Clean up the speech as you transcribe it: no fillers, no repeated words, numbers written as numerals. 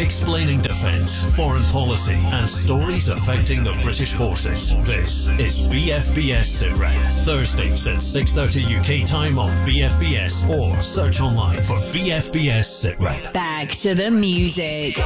explaining defence, foreign policy and stories affecting the British forces. This is BFBS SITREP. Thursdays at 6:30 UK time on BFBS or search online for BFBS SITREP. Back to the music.